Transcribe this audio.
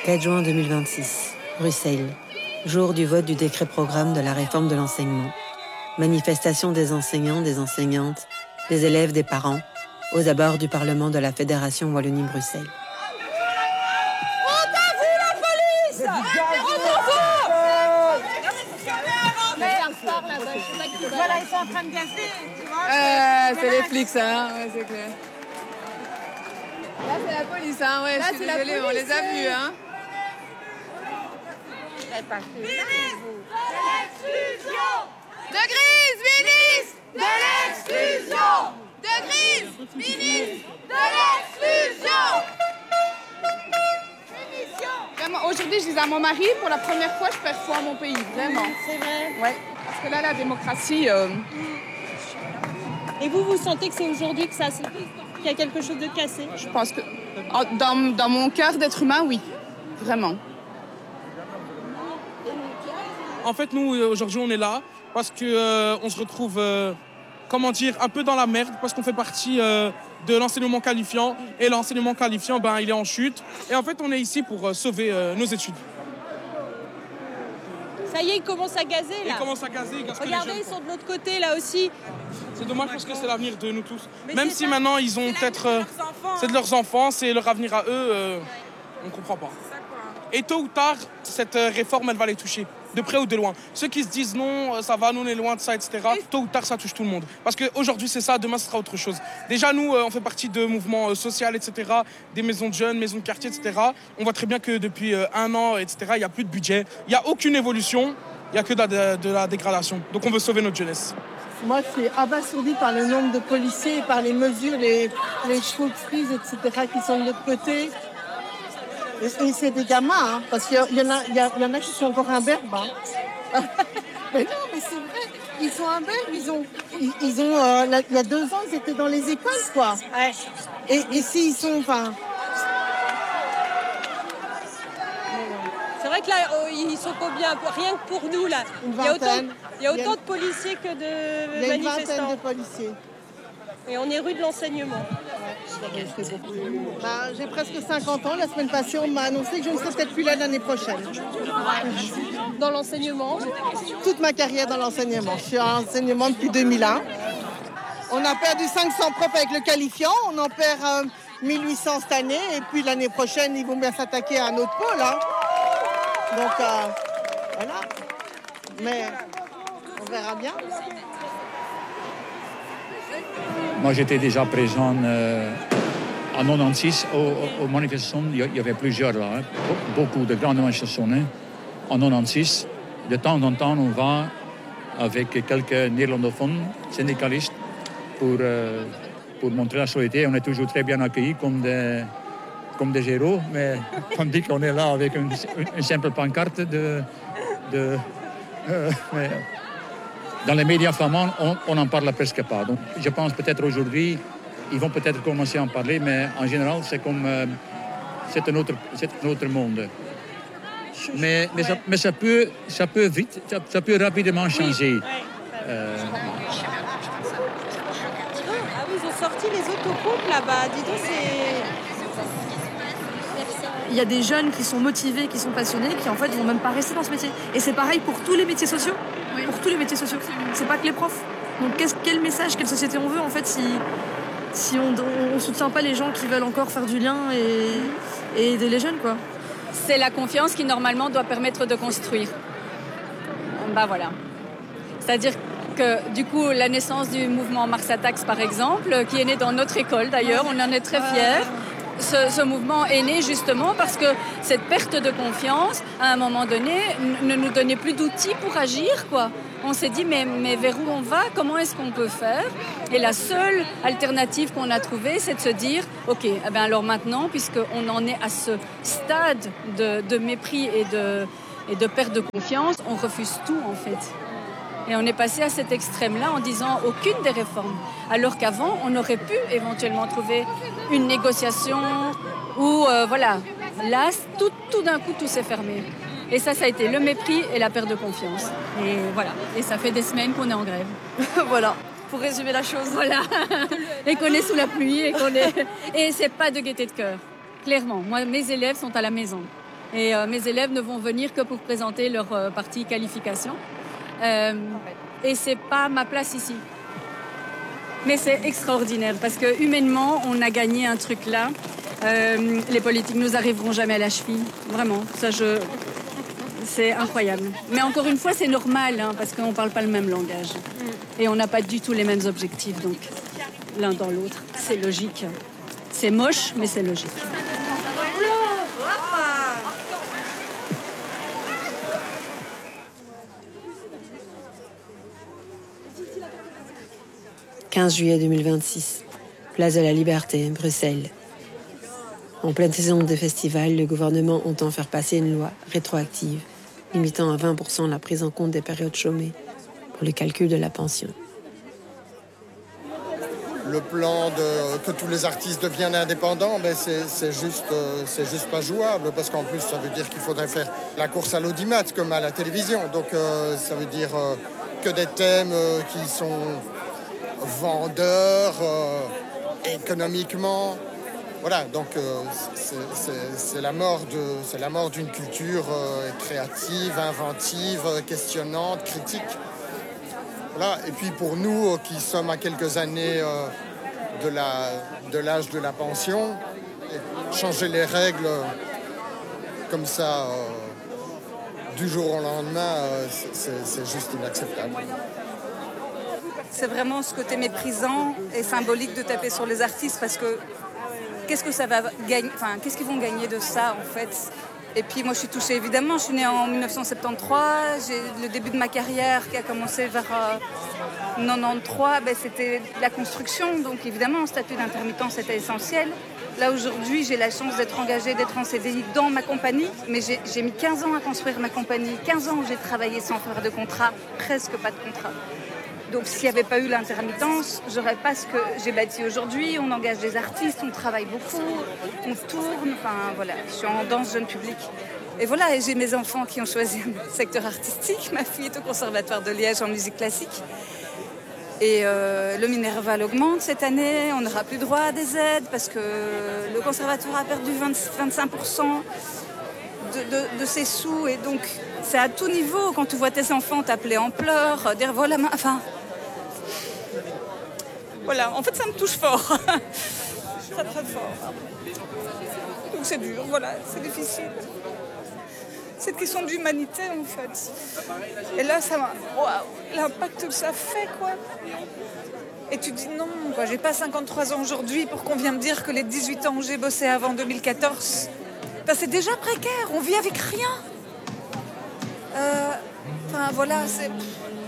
4 juin 2026, Bruxelles. Jour du vote du décret-programme de la réforme de l'enseignement. Manifestation des enseignants, des enseignantes, des élèves, des parents, aux abords du Parlement de la Fédération Wallonie-Bruxelles. Voilà, ils sont en train de gazer, tu vois. C'est les flics, ça, hein, ouais, c'est clair. Là, c'est la police, hein, ouais, là, je suis désolée, on les a vus, hein. De Grise, ministre de l'exclusion. De Grise, ministre de l'exclusion. Vraiment, aujourd'hui, je disais à mon mari, pour la première fois, je perds foi en mon pays, vraiment. C'est vrai. Ouais, parce que là, la démocratie... Et vous sentez que c'est aujourd'hui que qu'il y a quelque chose de cassé? Je pense que dans mon cœur d'être humain, oui, vraiment. En fait, nous, aujourd'hui, on est là parce qu'on se retrouve, un peu dans la merde, parce qu'on fait partie de l'enseignement qualifiant. Et l'enseignement qualifiant, il est en chute. Et en fait, on est ici pour sauver nos études. Ça y est, ils commencent à gazer, là. Ils commencent à gazer. Regardez, ils sont de l'autre côté, là aussi. C'est dommage parce que c'est l'avenir de nous tous. Même si maintenant, ils ont peut-être... c'est de leurs enfants, c'est leur avenir à eux. On ne comprend pas. Et tôt ou tard, cette réforme, elle va les toucher. De près ou de loin. Ceux qui se disent non, ça va, nous on est loin de ça, etc. Tôt ou tard, ça touche tout le monde. Parce qu'aujourd'hui, c'est ça, demain, ce sera autre chose. Déjà, nous, on fait partie de mouvements sociaux, etc., des maisons de jeunes, maisons de quartier, etc. On voit très bien que depuis 1 an, etc., il n'y a plus de budget. Il n'y a aucune évolution, il n'y a que de la dégradation. Donc on veut sauver notre jeunesse. Moi, je suis abasourdie par le nombre de policiers, par les mesures, les chevaux de frise, etc., qui sont de l'autre côté. Et c'est des gamins, hein, parce qu'il y en a qui sont encore imberbes. Hein. Mais non, mais c'est vrai, ils sont imberbes. Il y a 2 ans, ils étaient dans les écoles, quoi. Ouais. Et s'ils sont, enfin... C'est vrai que là, ils sont combien? Rien que pour nous, là. Une vingtaine. Il y a autant de policiers que de Il y a une manifestants. vingtaine de policiers. Et on est rue de l'enseignement. J'ai presque 50 ans. La semaine passée, on m'a annoncé que je ne serais peut-être plus là l'année prochaine. Dans l'enseignement? Toute ma carrière dans l'enseignement. Je suis en enseignement depuis 2001. On a perdu 500 profs avec le qualifiant. On en perd 1800 cette année. Et puis l'année prochaine, ils vont bien s'attaquer à un autre pôle. Hein. Donc, voilà. Mais on verra bien. Moi, j'étais déjà présent en 96 aux manifestations. Il y avait plusieurs là, hein. Beaucoup de grandes manifestations. Hein. En 96, de temps en temps, on va avec quelques néerlandophones syndicalistes pour montrer la solidarité. On est toujours très bien accueillis comme des héros, mais on dit qu'on est là avec une simple pancarte mais dans les médias flamands, on n'en parle presque pas. Donc, je pense peut-être aujourd'hui, ils vont peut-être commencer à en parler, mais en général, c'est comme c'est un autre monde. Mais ça peut vite, ça peut rapidement changer. Ah oui, ils ont sorti les autocoupes là-bas. Dis donc, Il y a des jeunes qui sont motivés, qui sont passionnés, qui en fait vont même pas rester dans ce métier. Et c'est pareil pour tous les métiers sociaux. Oui. Pour tous les métiers sociaux. C'est pas que les profs. Donc quel message, quelle société on veut en fait si on soutient pas les gens qui veulent encore faire du lien et aider les jeunes, quoi. C'est la confiance qui normalement doit permettre de construire. Voilà. C'est-à-dire que du coup la naissance du mouvement Mars Attacks par exemple, qui est né dans notre école d'ailleurs, on en est très fiers. Ce mouvement est né justement parce que cette perte de confiance, à un moment donné, ne nous donnait plus d'outils pour agir, quoi. On s'est dit, mais vers où on va? Comment est-ce qu'on peut faire? Et la seule alternative qu'on a trouvée, c'est de se dire, OK, alors maintenant, puisqu'on en est à ce stade de mépris et de perte de confiance, on refuse tout, en fait. Et on est passé à cet extrême-là en disant aucune des réformes. Alors qu'avant, on aurait pu éventuellement trouver une négociation où, voilà, là, tout d'un coup, tout s'est fermé. Et ça a été le mépris et la perte de confiance. Et voilà. Et ça fait des semaines qu'on est en grève. Voilà, pour résumer la chose. Voilà. Et qu'on est sous la pluie et c'est pas de gaieté de cœur. Clairement. Moi, mes élèves sont à la maison. Et mes élèves ne vont venir que pour présenter leur partie qualification. Et c'est pas ma place ici. Mais c'est extraordinaire parce que humainement, on a gagné un truc là. Les politiques nous arriveront jamais à la cheville. Vraiment, c'est incroyable. Mais encore une fois, c'est normal hein, parce qu'on parle pas le même langage. Et on n'a pas du tout les mêmes objectifs. Donc, l'un dans l'autre, c'est logique. C'est moche, mais c'est logique. 15 juillet 2026, place de la Liberté, Bruxelles. En pleine saison de festival, le gouvernement entend faire passer une loi rétroactive, limitant à 20% la prise en compte des périodes chômées pour le calcul de la pension. Le plan que tous les artistes deviennent indépendants, ben c'est juste pas jouable parce qu'en plus ça veut dire qu'il faudrait faire la course à l'audimat comme à la télévision. Donc ça veut dire que des thèmes qui sont vendeurs économiquement. Voilà, donc c'est la mort d'une culture créative, inventive, questionnante, critique. Voilà. Et puis pour nous qui sommes à quelques années de l'âge de la pension, changer les règles comme ça du jour au lendemain, c'est juste inacceptable. C'est vraiment ce côté méprisant et symbolique de taper sur les artistes parce que qu'est-ce que ça va gagner, enfin qu'est-ce qu'ils vont gagner de ça en fait? Et puis moi je suis touchée évidemment, je suis née en 1973, j'ai le début de ma carrière qui a commencé vers 93, c'était la construction, donc évidemment le statut d'intermittent c'était essentiel. Là aujourd'hui j'ai la chance d'être engagée, d'être en CDI dans ma compagnie, mais j'ai mis 15 ans à construire ma compagnie, 15 ans où j'ai travaillé sans faire de contrat, presque pas de contrat. Donc s'il n'y avait pas eu l'intermittence, j'aurais pas ce que j'ai bâti aujourd'hui. On engage des artistes, on travaille beaucoup, on tourne, enfin voilà, je suis en danse jeune public. Et voilà, et j'ai mes enfants qui ont choisi un secteur artistique. Ma fille est au Conservatoire de Liège en musique classique. Et le Minerval augmente cette année, on n'aura plus droit à des aides parce que le Conservatoire a perdu 25% de ses sous. Et donc c'est à tout niveau, quand tu vois tes enfants t'appeler en pleurs, dire voilà, enfin... Voilà, en fait, ça me touche fort. Très, très fort. Donc c'est dur, voilà, c'est difficile. Cette question d'humanité, en fait. Et là, ça m'a... Waouh, l'impact que ça fait, quoi. Et tu dis non, quoi, j'ai pas 53 ans aujourd'hui pour qu'on vienne me dire que les 18 ans où j'ai bossé avant 2014, ben, c'est déjà précaire, on vit avec rien. Enfin, voilà, c'est...